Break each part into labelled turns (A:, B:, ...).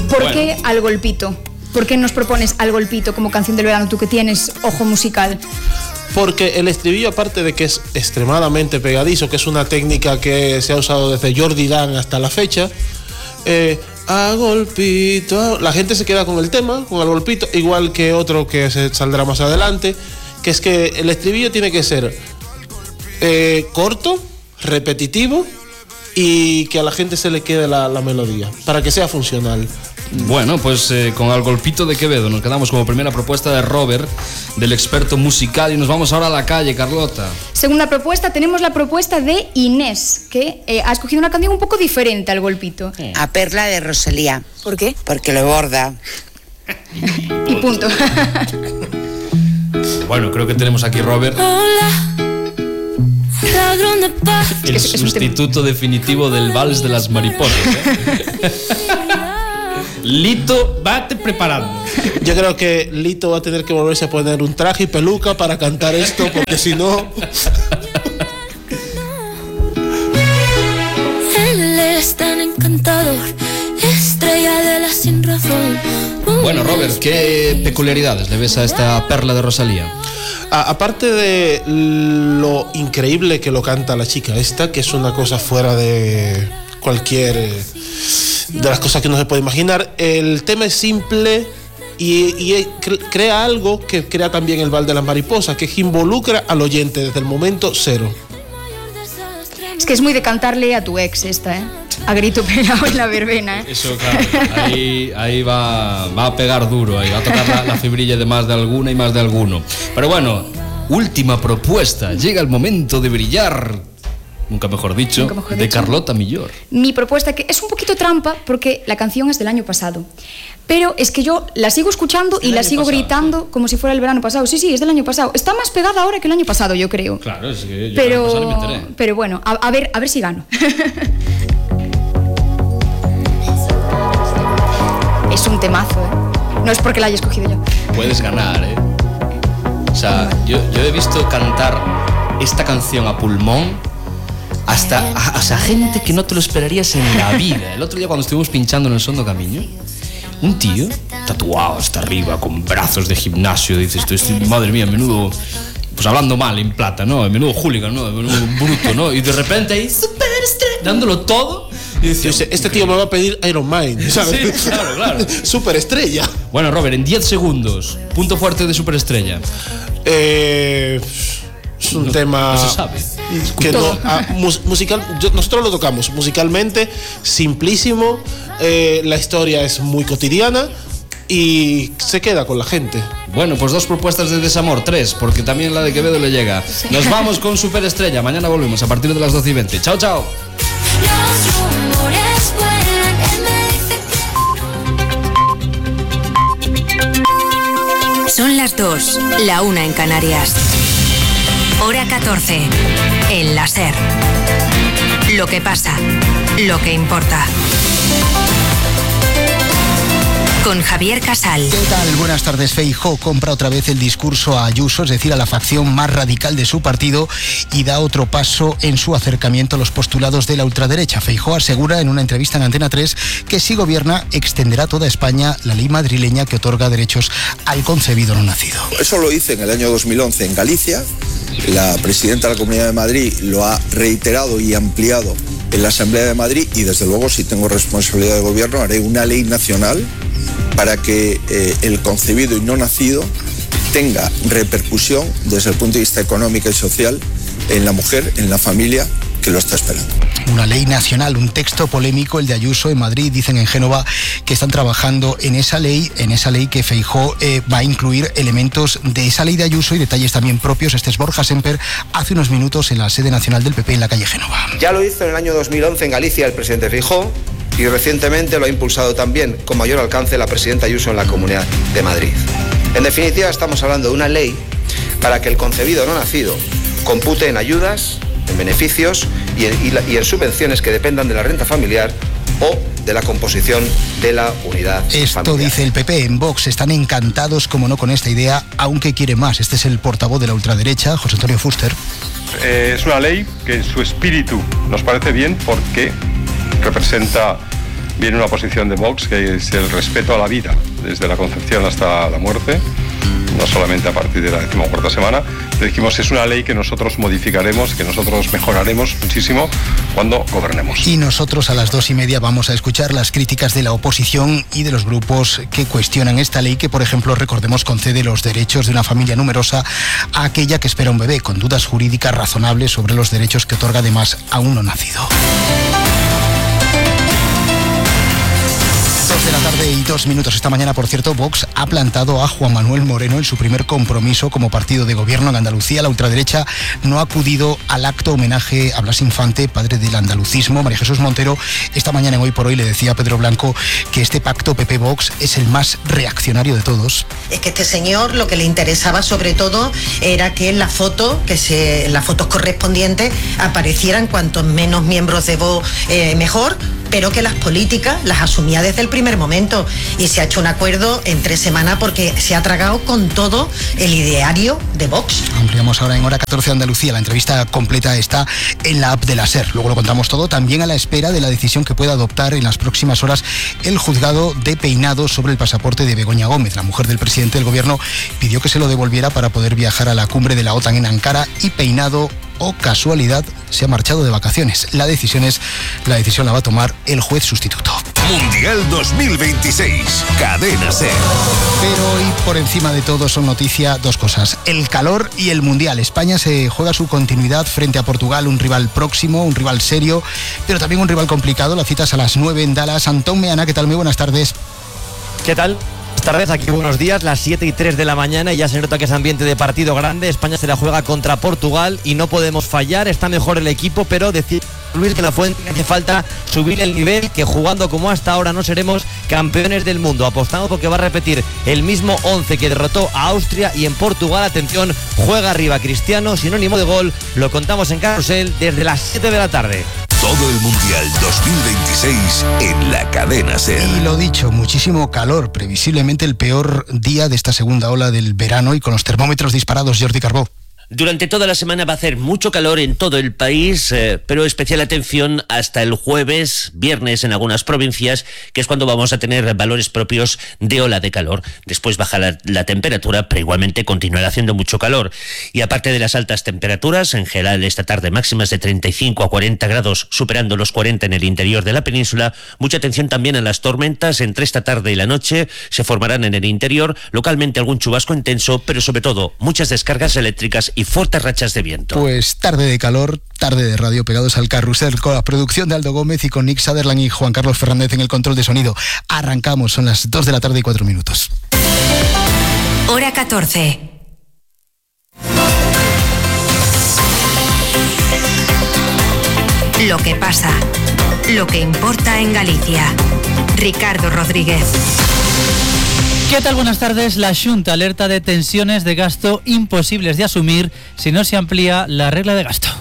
A: ¿Por qué Al Golpito? ¿Por qué nos propones Al Golpito como canción del verano, tú que tienes ojo musical?
B: Porque el estribillo, aparte de que es extremadamente pegadizo, que es una técnica que se ha usado desde Jordi Dan hasta la fecha, a golpito, la gente se queda con el tema, con Al Golpito, igual que otro que se saldrá más adelante, que es que el estribillo tiene que ser corto, repetitivo y que a la gente se le quede la melodía, para que sea funcional.
C: Bueno, pues con Al Golpito de Quevedo nos quedamos como primera propuesta de Robert, del experto musical, y nos vamos ahora a la calle, Carlota.
A: Segunda propuesta, tenemos la propuesta de Inés, que ha escogido una canción un poco diferente Al Golpito.
D: A Perla de Rosalía.
A: ¿Por qué?
D: Porque lo borda.
A: Y punto.
C: Bueno, creo que tenemos aquí, Robert, el sustituto definitivo del vals de las mariposas, Lito, vate preparando.
B: Yo creo que Lito va a tener que volverse a poner un traje y peluca para cantar esto, porque si no...
E: Él es tan encantador, estrella de la sin razón.
C: Bueno, Robert, ¿qué peculiaridades le ves a esta Perla de Rosalía?
B: Aparte de lo increíble que lo canta la chica esta, que es una cosa fuera de cualquier... de las cosas que uno se puede imaginar, el tema es simple y crea algo que crea también el vals de las mariposas, que involucra al oyente desde el momento cero.
A: Es que es muy de cantarle a tu ex esta, a grito pegado en la verbena,
C: Eso, claro, ahí va a pegar duro, ahí va a tocar la fibrilla de más de alguna y más de alguno. Pero bueno, última propuesta, llega el momento de brillar, nunca mejor dicho, de Carlota Millor.
A: Mi propuesta, que es un poquito trampa porque la canción es del año pasado, pero es que yo la sigo escuchando y la sigo gritando como si fuera el verano pasado. Sí, es del año pasado. Está más pegada ahora que el año pasado, yo creo.
C: Claro, es que yo el año pasado me enteré.
A: Pero bueno, a ver si gano. Es un temazo, No es porque la haya escogido yo.
C: Puedes ganar, O sea, yo he visto cantar esta canción a pulmón hasta gente que no te lo esperarías en la vida. El otro día cuando estuvimos pinchando en el Sondo Camino, un tío tatuado hasta arriba, con brazos de gimnasio, dices tú, madre mía, menudo, pues hablando mal en plata, ¿no? Menudo hooligan, ¿no? Menudo bruto, ¿no? Y de repente ahí, superestrella, dándolo todo. Y
B: dice, este tío me va a pedir Iron Man, ¿sabes?
C: Sí, claro.
B: Superestrella.
C: Bueno, Robert, en 10 segundos, punto fuerte de Superestrella.
B: Es un tema
C: no se sabe.
B: Que musical, nosotros lo tocamos musicalmente, simplísimo, la historia es muy cotidiana y se queda con la gente.
C: Bueno, pues 2 propuestas de desamor, 3, porque también la de Quevedo le llega. Nos vamos con Superestrella, mañana volvemos a partir de las 12:20. Chao, chao.
F: Son las 2, la 1 en Canarias. Hora 14, en la SER. Lo que pasa, lo que importa. Con Javier Casal.
G: ¿Qué tal? Buenas tardes. Feijóo compra otra vez el discurso a Ayuso, es decir, a la facción más radical de su partido, y da otro paso en su acercamiento a los postulados de la ultraderecha. Feijóo asegura en una entrevista en Antena 3 que si gobierna extenderá a toda España la ley madrileña que otorga derechos al concebido no nacido.
H: Eso lo hice en el año 2011 en Galicia. La presidenta de la Comunidad de Madrid lo ha reiterado y ampliado en la Asamblea de Madrid, y desde luego, si tengo responsabilidad de gobierno, haré una ley nacional para que el concebido y no nacido tenga repercusión desde el punto de vista económico y social en la mujer, en la familia que lo está esperando.
G: Una ley nacional, un texto polémico, el de Ayuso en Madrid. Dicen en Génova que están trabajando en esa ley que Feijóo va a incluir elementos de esa ley de Ayuso y detalles también propios. Este es Borja Semper hace unos minutos en la sede nacional del PP en la calle Génova.
I: Ya lo hizo en el año 2011 en Galicia el presidente Feijóo, y recientemente lo ha impulsado también con mayor alcance la presidenta Ayuso en la Comunidad de Madrid. En definitiva, estamos hablando de una ley para que el concebido no nacido compute en ayudas, en beneficios y en subvenciones que dependan de la renta familiar o de la composición de la unidad
G: Esto
I: familiar.
G: Dice el PP. En Vox están encantados, como no, con esta idea, aunque quiere más. Este es el portavoz de la ultraderecha, José Antonio Fuster.
J: Es una ley que en su espíritu nos parece bien porque representa viene una posición de Vox que es el respeto a la vida, desde la concepción hasta la muerte, no solamente a partir de la 14ª semana. Le dijimos, es una ley que nosotros modificaremos, que nosotros mejoraremos muchísimo cuando gobernemos.
G: Y nosotros a las 2:30 vamos a escuchar las críticas de la oposición y de los grupos que cuestionan esta ley que, por ejemplo, recordemos, concede los derechos de una familia numerosa a aquella que espera un bebé, con dudas jurídicas razonables sobre los derechos que otorga además a un no nacido. 2:02 esta mañana, por cierto, Vox ha plantado a Juan Manuel Moreno en su primer compromiso como partido de gobierno en Andalucía. La ultraderecha no ha acudido al acto homenaje a Blas Infante, padre del andalucismo. María Jesús Montero esta mañana en Hoy por Hoy le decía a Pedro Blanco que este pacto PP-Vox es el más reaccionario de todos.
K: Es que este señor lo que le interesaba sobre todo era que en la foto, en las fotos correspondientes aparecieran cuantos menos miembros de Vox mejor, pero que las políticas las asumía desde el primer momento, y se ha hecho un acuerdo en 3 semanas porque se ha tragado con todo el ideario de Vox.
G: Ampliamos ahora en Hora 14 Andalucía. La entrevista completa está en la app de la SER. Luego lo contamos todo, también a la espera de la decisión que pueda adoptar en las próximas horas el juzgado de Peinado sobre el pasaporte de Begoña Gómez. La mujer del presidente del gobierno pidió que se lo devolviera para poder viajar a la cumbre de la OTAN en Ankara, y Peinado, o casualidad, se ha marchado de vacaciones. La decisión la va a tomar el juez sustituto.
L: Mundial 2026, Cadena SER.
G: Pero hoy, por encima de todo, son noticia 2 cosas: el calor y el Mundial. España se juega su continuidad frente a Portugal, un rival próximo, un rival serio, pero también un rival complicado. La cita es a las 9 en Dallas. Antón Meana, ¿qué tal? Muy buenas tardes.
M: ¿Qué tal? Buenas tardes, aquí buenos días, las 7:03 de la mañana, y ya se nota que es ambiente de partido grande. España se la juega contra Portugal y no podemos fallar. Está mejor el equipo, pero decir Luis que en la Fuente hace falta subir el nivel, que jugando como hasta ahora no seremos campeones del mundo. Apostamos porque va a repetir el mismo 11 que derrotó a Austria, y en Portugal, atención, juega arriba Cristiano, sinónimo de gol. Lo contamos en Carrusel desde las 7 de la tarde.
L: Todo el Mundial 2026 en la Cadena SER.
G: Y lo dicho, muchísimo calor, previsiblemente el peor día de esta segunda ola del verano, y con los termómetros disparados. Jordi Carbó.
N: Durante toda la semana va a hacer mucho calor en todo el país, pero especial atención hasta el jueves, viernes en algunas provincias, que es cuando vamos a tener valores propios de ola de calor. Después baja la temperatura, pero igualmente continuará haciendo mucho calor. Y aparte de las altas temperaturas, en general esta tarde máximas de 35 a 40 grados, superando los 40 en el interior de la península. Mucha atención también a las tormentas. Entre esta tarde y la noche se formarán en el interior, localmente algún chubasco intenso, pero sobre todo muchas descargas eléctricas y fuertes rachas de viento.
G: Pues tarde de calor, tarde de radio, pegados al carrusel, con la producción de Aldo Gómez y con Nick Sutherland y Juan Carlos Fernández en el control de sonido. Arrancamos, son las 2 de la tarde y 4 minutos.
F: Hora 14. Lo que pasa, lo que importa en Galicia. Ricardo Rodríguez.
O: ¿Qué tal? Buenas tardes. La Xunta alerta de tensiones de gasto imposibles de asumir si no se amplía la regla de gasto.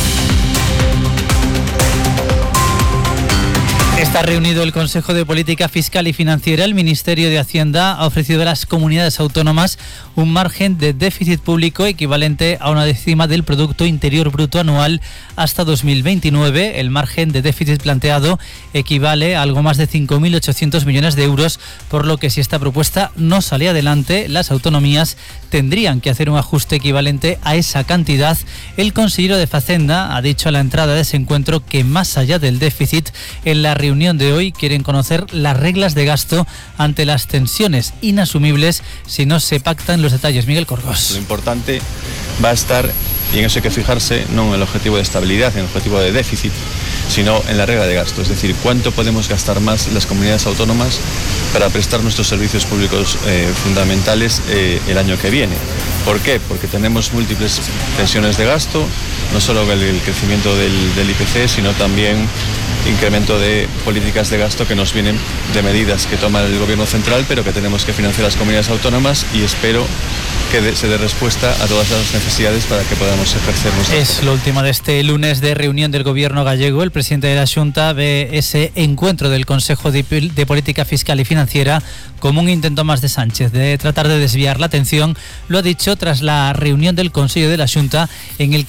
O: Está reunido el Consejo de Política Fiscal y Financiera. El Ministerio de Hacienda ha ofrecido a las comunidades autónomas un margen de déficit público equivalente a 1/10 del Producto Interior Bruto anual hasta 2029. El margen de déficit planteado equivale a algo más de 5.800 millones de euros, por lo que si esta propuesta no sale adelante, las autonomías tendrían que hacer un ajuste equivalente a esa cantidad. El consejero de Facenda ha dicho a la entrada de ese encuentro que, más allá del déficit, en la reunión de hoy quieren conocer las reglas de gasto ante las tensiones inasumibles si no se pactan los detalles. Miguel Corgos.
P: Lo importante va a estar, y en eso hay que fijarse, no en el objetivo de estabilidad, en el objetivo de déficit, sino en la regla de gasto, es decir, cuánto podemos gastar más las comunidades autónomas para prestar nuestros servicios públicos fundamentales el año que viene. ¿Por qué? Porque tenemos múltiples tensiones de gasto, no solo el crecimiento del IPC, sino también incremento de políticas de gasto que nos vienen de medidas que toma el gobierno central, pero que tenemos que financiar las comunidades autónomas, y espero que se dé respuesta a todas las necesidades para que podamos ejercer nuestra.
O: Es lo último de este lunes de reunión del gobierno gallego. El presidente de la Xunta ve ese encuentro del Consejo de Política Fiscal y Financiera como un intento más de Sánchez de tratar de desviar la atención. Lo ha dicho tras la reunión del Consejo de la Xunta, en el que se ha dado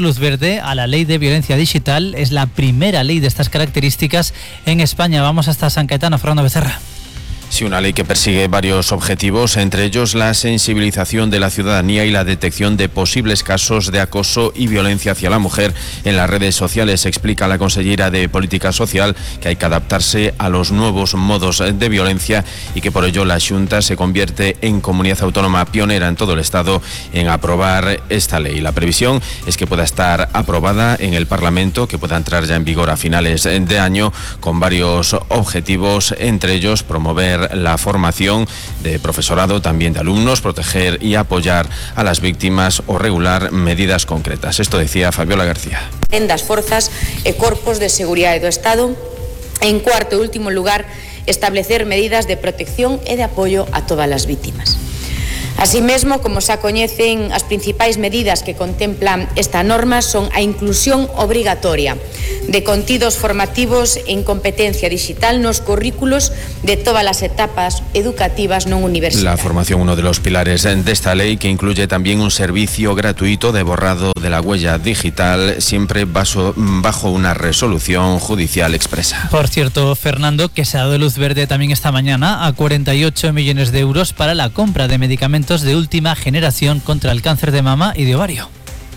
O: luz verde a la ley de violencia digital. Es la primera ley de estas características en España. Vamos hasta San Caetano, Fernando Becerra.
Q: Sí, una ley que persigue varios objetivos, entre ellos la sensibilización de la ciudadanía y la detección de posibles casos de acoso y violencia hacia la mujer en las redes sociales. Explica la consellera de Política Social que hay que adaptarse a los nuevos modos de violencia y que por ello la Xunta se convierte en comunidad autónoma pionera en todo el Estado en aprobar esta ley. La previsión es que pueda estar aprobada en el Parlamento, que pueda entrar ya en vigor a finales de año, con varios objetivos, entre ellos promover la formación de profesorado, también de alumnos, proteger y apoyar a las víctimas o regular medidas concretas. Esto decía Fabiola García.
R: En das forzas e corpos de seguridade do Estado. En cuarto e último lugar, establecer medidas de protección e de apoio a todas as víctimas. Así mesmo, como xa coñecen, as principais medidas que contemplan esta norma son a inclusión obrigatoria de contidos formativos en competencia digital nos currículos de todas las etapas educativas non universitarias.
Q: La formación, uno de los pilares de esta ley, que incluye también un servicio gratuito de borrado de la huella digital, siempre bajo una resolución judicial expresa.
O: Por cierto, Fernando, que se ha dado luz verde también esta mañana a 48 millones de euros para la compra de medicamentos de última generación contra el cáncer de mama y de ovario.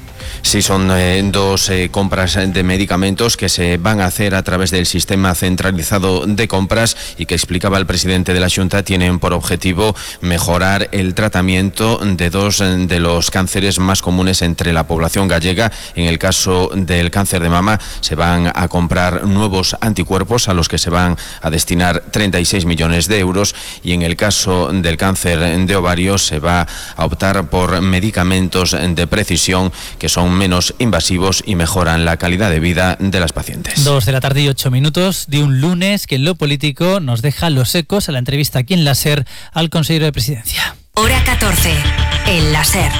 Q: Sí, son dos compras de medicamentos que se van a hacer a través del sistema centralizado de compras y que, explicaba el presidente de la Xunta, tienen por objetivo mejorar el tratamiento de dos de los cánceres más comunes entre la población gallega. En el caso del cáncer de mama se van a comprar nuevos anticuerpos a los que se van a destinar 36 millones de euros y en el caso del cáncer de ovario se va a optar por medicamentos de precisión que son menos invasivos y mejoran la calidad de vida de las pacientes.
O: 2 de la tarde y 8 minutos de un lunes que en lo político nos deja los ecos a la entrevista aquí en la SER al consejero de Presidencia.
F: Hora 14, en la SER.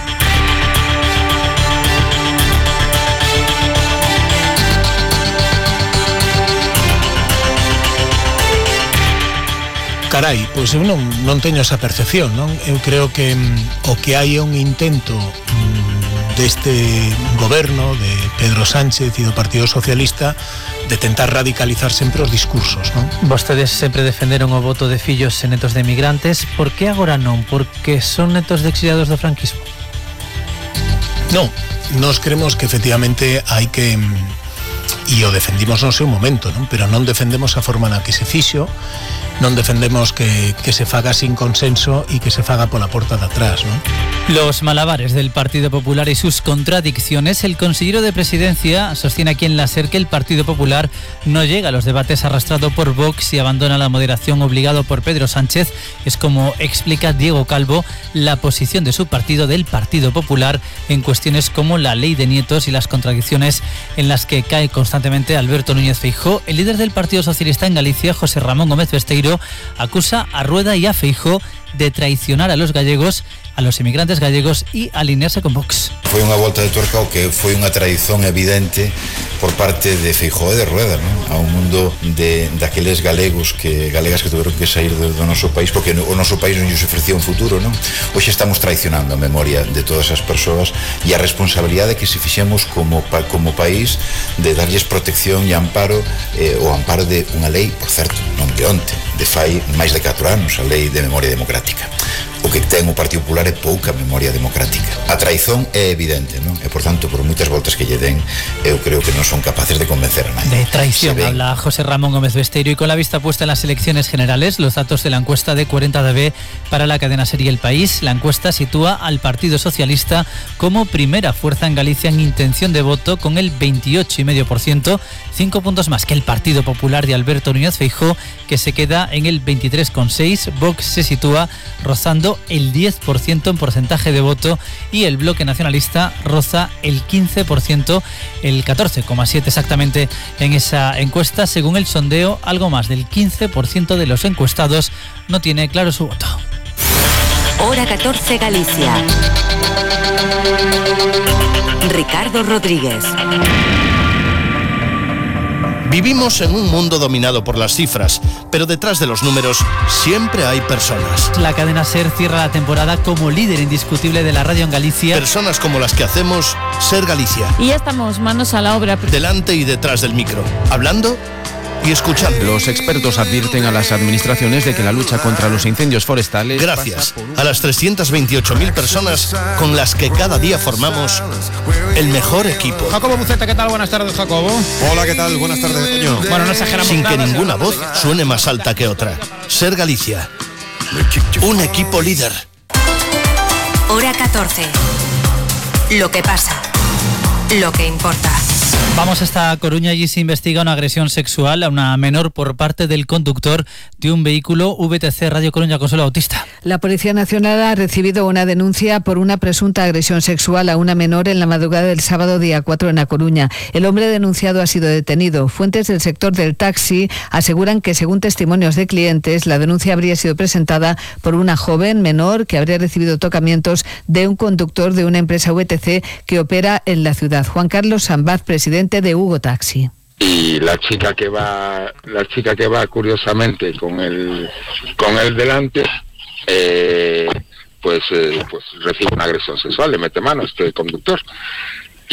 G: Carai, pois eu non teño esa percepción, non? Eu creo que o que hai un intento deste goberno de Pedro Sánchez e do Partido Socialista de tentar radicalizar sempre os discursos, non?
O: Vostedes sempre defenderon o voto de fillos e netos de migrantes. Por que agora non? Porque son netos de exiliados do franquismo?
G: Non, nós creemos que efectivamente hai que, e o defendimos no seu momento, non? Pero non defendemos a forma na que se fixo, non defendemos que se faga sin consenso e que se faga pola porta de atrás, non?
O: Los malabares del Partido Popular y sus contradicciones. El consejero de Presidencia sostiene aquí en la SER que el Partido Popular no llega a los debates arrastrado por Vox y abandona la moderación obligado por Pedro Sánchez. Es como explica Diego Calvo la posición de su partido, del Partido Popular, en cuestiones como la ley de nietos y las contradicciones en las que cae constantemente Alberto Núñez Feijóo. El líder del Partido Socialista en Galicia, José Ramón Gómez Besteiro, acusa a Rueda y a Feijóo de traicionar a los gallegos, a los inmigrantes gallegos y alinearse con Vox.
S: Foi unha volta de tuerca o que foi unha traición evidente por parte de Feijóo e de Rueda, non? A un mundo daqueles galegas que tuveron que sair do noso país porque o noso país non lles ofrecía un futuro, non? Hoxe estamos traicionando a memoria de todas as persoas e a responsabilidade que se fixemos como país de darlles protección e amparo, o amparo de unha lei, por certo, non de onte, de fai máis de 4 anos, a lei de memoria democrática. O que ten o Partido Popular é pouca memoria democrática. A traizón é evidente, non? E, por tanto, por moitas voltas que lle den, eu creo que non son capaces de convencer a nadie.
O: De traición habla José Ramón Gómez Besteiro, y con la vista puesta en las elecciones generales, los datos de la encuesta de 40DB para la cadena SER y El País. La encuesta sitúa al Partido Socialista como primera fuerza en Galicia en intención de voto con el 28,5%, 5 puntos más que el Partido Popular de Alberto Núñez Feijóo, que se queda en el 23,6%. Vox se sitúa rozando el 10% en porcentaje de voto y el Bloque Nacionalista roza el 15%, el 14,7% exactamente en esa encuesta. Según el sondeo, algo más del 15% de los encuestados no tiene claro su voto.
F: Hora 14 Galicia. Ricardo Rodríguez.
T: Vivimos en un mundo dominado por las cifras, pero detrás de los números siempre hay personas.
O: La cadena SER cierra la temporada como líder indiscutible de la radio en Galicia.
T: Personas como las que hacemos SER Galicia.
U: Y ya estamos manos a la obra.
T: Delante y detrás del micro, hablando y escuchando.
Q: Los expertos advierten a las administraciones de que la lucha contra los incendios forestales...
T: Gracias a las 328.000 personas con las que cada día formamos el mejor equipo.
V: Jacobo Buceta, ¿qué tal? Buenas tardes, Jacobo.
W: Hola, ¿qué tal? Buenas tardes, Toño.
V: Bueno, no exageramos
T: Sin que
V: nada,
T: ninguna voz suene más alta que otra. SER Galicia. Un equipo líder.
F: Hora 14. Lo que pasa. Lo que importa.
O: Vamos hasta Coruña. Allí se investiga una agresión sexual a una menor por parte del conductor de un vehículo VTC Radio Coruña. Consuelo Bautista.
X: La Policía Nacional ha recibido una denuncia por una presunta agresión sexual a una menor en la madrugada del sábado día 4 en A Coruña. El hombre denunciado ha sido detenido. Fuentes del sector del taxi aseguran que, según testimonios de clientes, la denuncia habría sido presentada por una joven menor que habría recibido tocamientos de un conductor de una empresa VTC que opera en la ciudad. Juan Carlos Sambaz, presidente de Hugo Taxi.
Y: Y la chica que va curiosamente con el delante, pues recibe una agresión sexual, le mete mano a este conductor.